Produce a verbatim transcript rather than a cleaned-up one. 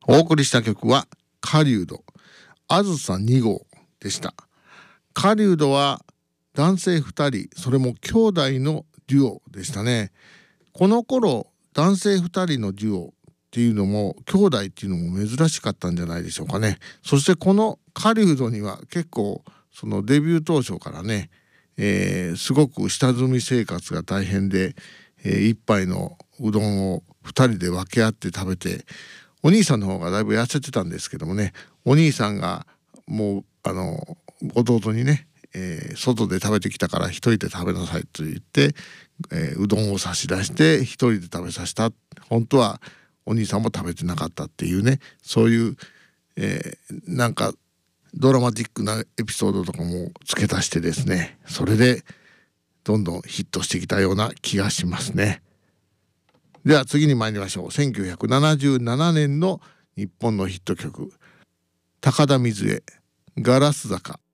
お送りした曲は狩人あずさに号でした。狩人は男性ふたり、それも兄弟のデュオでしたね。この頃男性ふたりのデュオっていうのも兄弟っていうのも珍しかったんじゃないでしょうかね。そしてこの狩人には結構そのデビュー当初からね、えー、すごく下積み生活が大変で、えー、一杯のうどんをふたりで分け合って食べて、お兄さんの方がだいぶ痩せてたんですけどもね、お兄さんがもうあの弟にね、えー、外で食べてきたから一人で食べなさいと言って、えー、うどんを差し出して一人で食べさせた。本当はお兄さんも食べてなかったっていうね、そういう、えー、なんかドラマティックなエピソードとかも付け足してですね、それでどんどんヒットしてきたような気がしますね。では次に参りましょう。せんきゅうひゃくななじゅうななねんの日本のヒット曲、高田水江ガラス坂。